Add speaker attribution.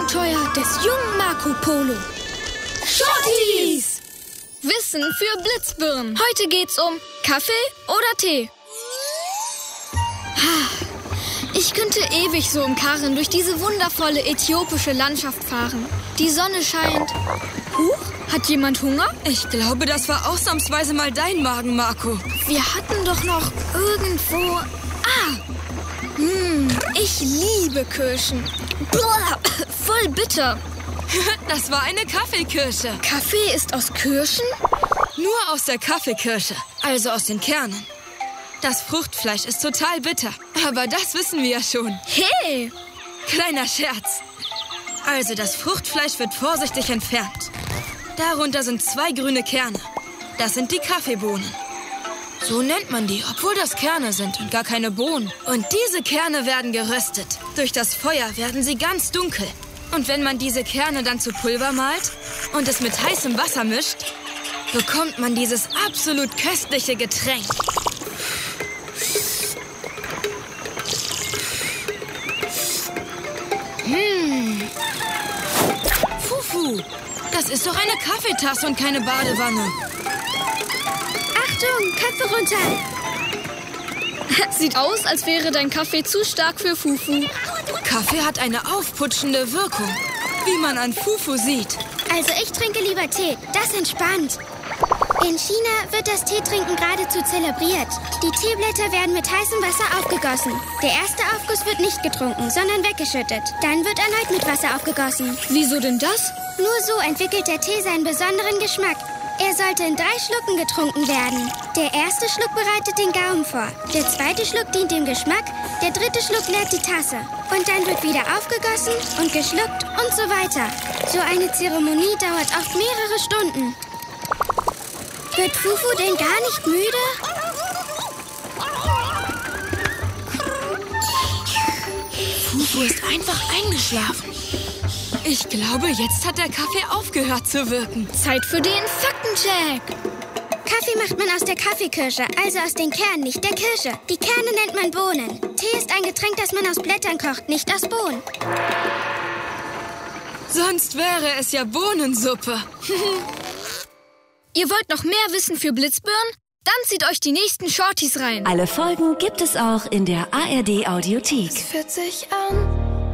Speaker 1: Abenteuer des jungen Marco Polo. Shorties! Wissen für Blitzbirnen. Heute geht's um Kaffee oder Tee. Ich könnte ewig so im Karren durch diese wundervolle äthiopische Landschaft fahren. Die Sonne scheint. Huch, hat jemand Hunger?
Speaker 2: Ich glaube, das war ausnahmsweise mal dein Magen, Marco.
Speaker 1: Wir hatten doch noch irgendwo... ich liebe Kirschen. Voll bitter.
Speaker 2: Das war eine Kaffeekirsche.
Speaker 1: Kaffee ist aus Kirschen?
Speaker 2: Nur aus der Kaffeekirsche, also aus den Kernen. Das Fruchtfleisch ist total bitter, aber das wissen wir ja schon.
Speaker 1: Hey!
Speaker 2: Kleiner Scherz. Also das Fruchtfleisch wird vorsichtig entfernt. Darunter sind 2 grüne Kerne. Das sind die Kaffeebohnen. So nennt man die, obwohl das Kerne sind und gar keine Bohnen. Und diese Kerne werden geröstet. Durch das Feuer werden sie ganz dunkel. Und wenn man diese Kerne dann zu Pulver malt und es mit heißem Wasser mischt, bekommt man dieses absolut köstliche Getränk. Fufu, das ist doch eine Kaffeetasse und keine Badewanne.
Speaker 1: Achtung, Köpfe runter! Sieht aus, als wäre dein Kaffee zu stark für Fufu.
Speaker 2: Kaffee hat eine aufputschende Wirkung, wie man an Fufu sieht.
Speaker 3: Also ich trinke lieber Tee, das entspannt. In China wird das Teetrinken geradezu zelebriert. Die Teeblätter werden mit heißem Wasser aufgegossen. Der erste Aufguss wird nicht getrunken, sondern weggeschüttet. Dann wird erneut mit Wasser aufgegossen.
Speaker 1: Wieso denn das?
Speaker 3: Nur so entwickelt der Tee seinen besonderen Geschmack. Er sollte in 3 Schlucken getrunken werden. Der erste Schluck bereitet den Gaumen vor. Der zweite Schluck dient dem Geschmack. Der dritte Schluck leert die Tasse. Und dann wird wieder aufgegossen und geschluckt und so weiter. So eine Zeremonie dauert oft mehrere Stunden. Wird Fufu denn gar nicht müde?
Speaker 2: Fufu ist einfach eingeschlafen. Ich glaube, jetzt hat der Kaffee aufgehört zu wirken.
Speaker 1: Zeit für den Faktencheck.
Speaker 3: Kaffee macht man aus der Kaffeekirsche, also aus den Kernen, nicht der Kirsche. Die Kerne nennt man Bohnen. Tee ist ein Getränk, das man aus Blättern kocht, nicht aus Bohnen.
Speaker 2: Sonst wäre es ja Bohnensuppe.
Speaker 1: Ihr wollt noch mehr Wissen für Blitzbirnen? Dann zieht euch die nächsten Shorties rein.
Speaker 4: Alle Folgen gibt es auch in der ARD Audiothek.
Speaker 5: Es fühlt sich an